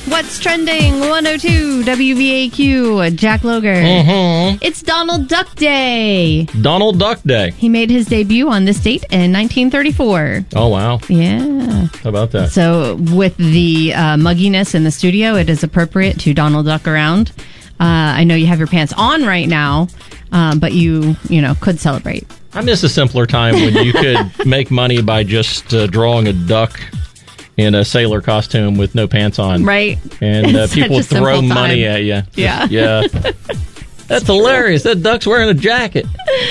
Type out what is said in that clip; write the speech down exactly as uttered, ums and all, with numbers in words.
What's trending? one oh two W B A Q. Jack Loger. Mm-hmm. It's Donald Duck Day. Donald Duck Day. He made his debut on this date in nineteen thirty-four. Oh, wow. Yeah. How about that? So with the uh, mugginess in the studio, it is appropriate to Donald Duck around. Uh, I know you have your pants on right now, um, but you, you know, could celebrate. I miss a simpler time when you could make money by just uh, drawing a duck in a sailor costume with no pants on. Right. And uh, It's people such a throw simple money time. at you. Yeah. Yeah. That's hilarious. That duck's wearing a jacket.